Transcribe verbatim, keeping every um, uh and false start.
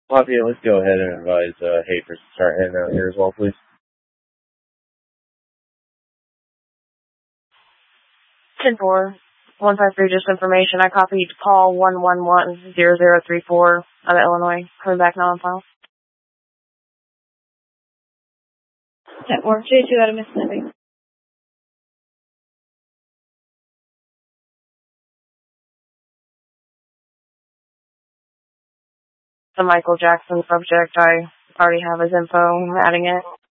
Lafayette, let's go ahead and advise uh, Hapers to start heading out here as well, please. ten four, one five three, just information. I copied call one one one zero zero three four out of Illinois. Coming back now on file. ten four, J two out of Mississippi. The Michael Jackson subject, I already have his info. I'm adding it.